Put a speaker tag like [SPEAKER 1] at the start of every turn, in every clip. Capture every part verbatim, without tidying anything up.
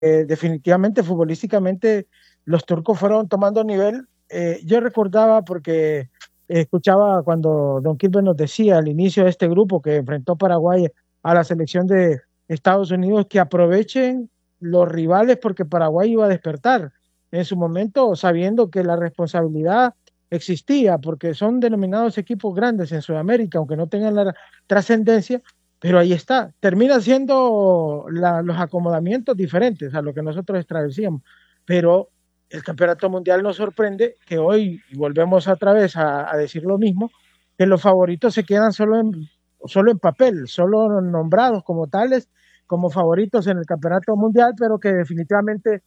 [SPEAKER 1] eh, definitivamente futbolísticamente los turcos fueron tomando nivel. Eh, yo recordaba porque escuchaba cuando Don Kilber nos decía al inicio de este grupo que enfrentó Paraguay a la selección de Estados Unidos que aprovechen los rivales porque Paraguay iba a despertar en su momento sabiendo que la responsabilidad existía porque son denominados equipos grandes en Sudamérica, aunque no tengan la trascendencia, pero ahí está. Termina siendo la, los acomodamientos diferentes a lo que nosotros establecíamos, pero el campeonato mundial nos sorprende que hoy, y volvemos otra vez a, a decir lo mismo, que los favoritos se quedan solo en, solo en papel, solo nombrados como tales, como favoritos en el campeonato mundial, pero que definitivamente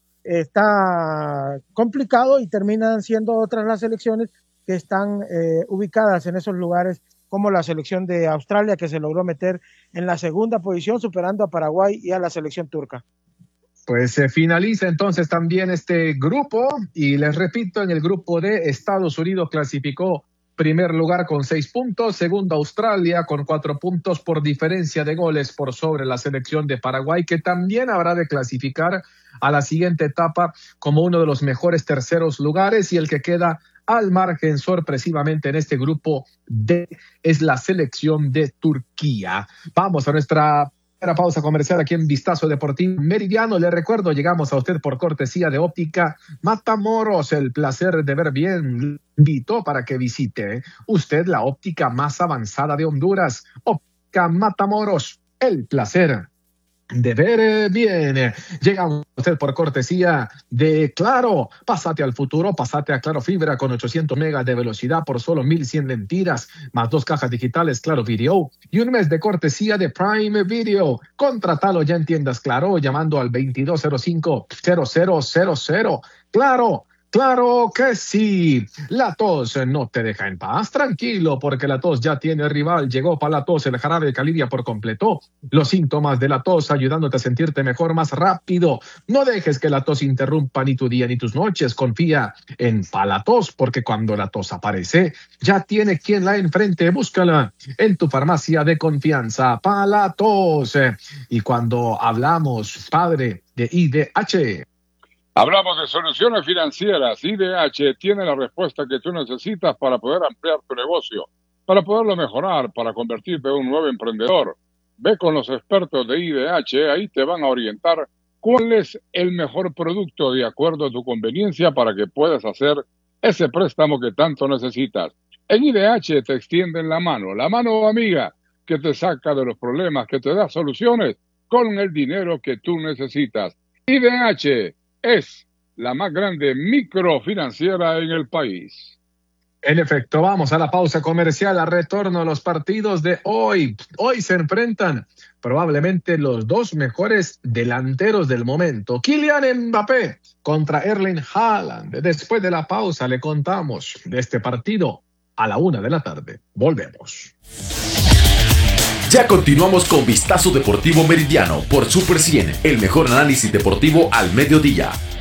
[SPEAKER 1] está complicado y terminan siendo otras las selecciones que están eh, ubicadas en esos lugares, como la selección de Australia, que se logró meter en la segunda posición, superando a Paraguay y a la selección turca.
[SPEAKER 2] Pues se finaliza entonces también este grupo y les repito, en el grupo D, Estados Unidos clasificó primer lugar con seis puntos, segundo Australia con cuatro puntos por diferencia de goles por sobre la selección de Paraguay, que también habrá de clasificar a la siguiente etapa como uno de los mejores terceros lugares, y el que queda al margen sorpresivamente en este grupo D es la selección de Turquía. Vamos a nuestra primera pausa comercial aquí en Vistazo Deportivo Meridiano. Le recuerdo, llegamos a usted por cortesía de Óptica Matamoros, el placer de ver bien. Invito para que visite usted la óptica más avanzada de Honduras. Óptica Matamoros, el placer de ver bien. Llegamos a usted por cortesía de Claro. Pásate al futuro, pásate a Claro Fibra con ochocientos megas de velocidad por solo mil cien lempiras, más dos cajas digitales Claro Video y un mes de cortesía de Prime Video. Contratalo ya en tiendas Claro llamando al veintidós cero cinco cero cero cero cero. Claro. ¡Claro que sí! La tos no te deja en paz. Tranquilo, porque la tos ya tiene rival. Llegó para la tos el jarabe de Calidia por completo. Los síntomas de la tos ayudándote a sentirte mejor más rápido. No dejes que la tos interrumpa ni tu día ni tus noches. Confía en Palatos, porque cuando la tos aparece, ya tiene quien la enfrente. Búscala en tu farmacia de confianza. Palatos. Y cuando hablamos, padre, de I D H...
[SPEAKER 3] Hablamos de soluciones financieras. I D H tiene la respuesta que tú necesitas para poder ampliar tu negocio, para poderlo mejorar, para convertirte en un nuevo emprendedor. Ve con los expertos de I D H, ahí te van a orientar cuál es el mejor producto de acuerdo a tu conveniencia para que puedas hacer ese préstamo que tanto necesitas. En I D H te extienden la mano, la mano amiga que te saca de los problemas, que te da soluciones con el dinero que tú necesitas. I D H es la más grande microfinanciera en el país.
[SPEAKER 2] En efecto, vamos a la pausa comercial, a retorno a los partidos de hoy. Hoy se enfrentan probablemente los dos mejores delanteros del momento. Kylian Mbappé contra Erling Haaland. Después de la pausa le contamos de este partido a la una de la tarde. Volvemos.
[SPEAKER 4] Ya continuamos con Vistazo Deportivo Meridiano por Super cien, el mejor análisis deportivo al mediodía.